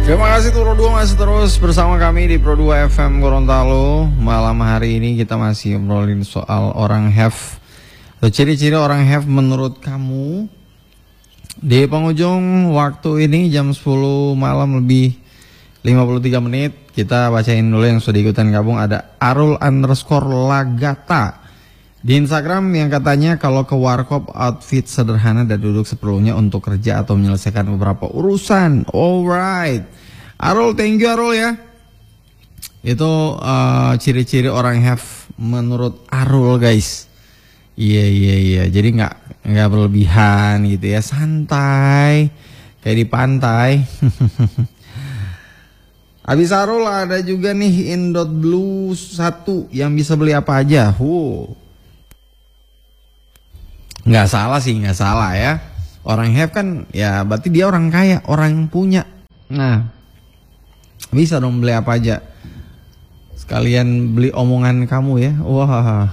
Terima kasih Pro 2 masih terus bersama kami di Pro 2 FM Gorontalo. Malam hari ini kita masih ngobrolin soal orang have atau ciri-ciri orang have menurut kamu. Di penghujung waktu ini jam 10 malam lebih 53 menit, kita bacain dulu yang sudah ikutan gabung. Ada Arul_Lagata di Instagram yang katanya kalau ke warkop outfit sederhana dan duduk seperlunya untuk kerja atau menyelesaikan beberapa urusan. Alright, Arul, thank you Arul ya. Itu ciri-ciri orang have menurut Arul guys. Iya. Jadi nggak berlebihan gitu ya, santai kayak di pantai. Habis Arul ada juga nih Indot Blue 1 yang bisa beli apa aja. Nggak salah ya. Orang have kan ya berarti dia orang kaya, orang yang punya. Nah, bisa dong beli apa aja. Sekalian beli omongan kamu ya. Wah.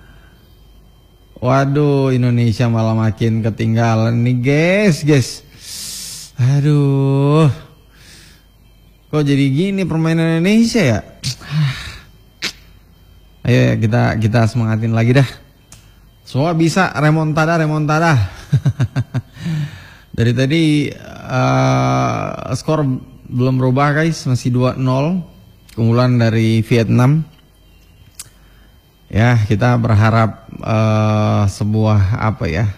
Waduh, Indonesia malah makin ketinggalan nih guys. Aduh. Kok jadi gini permainan Indonesia ya? Ayo ya, kita semangatin lagi dah. Semoga bisa remontada. Dari tadi skor belum berubah guys, masih 2-0 keunggulan dari Vietnam. Ya, kita berharap sebuah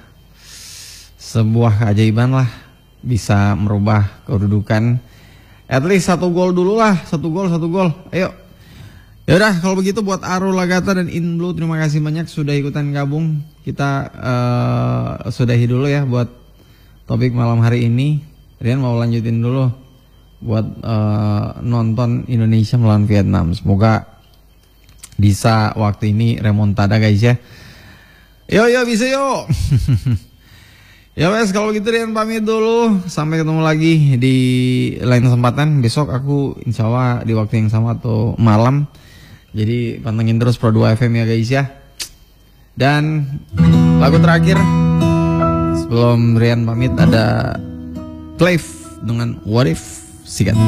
keajaiban lah bisa merubah kedudukan. At least 1 gol dulu lah, 1 gol. Ayo. Yaudah, kalau begitu buat Arul Lagata dan In Blue, terima kasih banyak sudah ikutan gabung. Kita sudahi dulu ya buat topik malam hari ini. Rian mau lanjutin dulu buat nonton Indonesia melawan Vietnam. Semoga bisa waktu ini remontada guys ya. Yo bisa yo. Ya wes, kalau gitu Rian pamit dulu. Sampai ketemu lagi di lain kesempatan. Besok aku insya Allah di waktu yang sama atau malam. Jadi pantengin terus Pro 2 FM ya guys ya. Dan lagu terakhir sebelum Rian pamit ada Clive dengan What If. Sikat.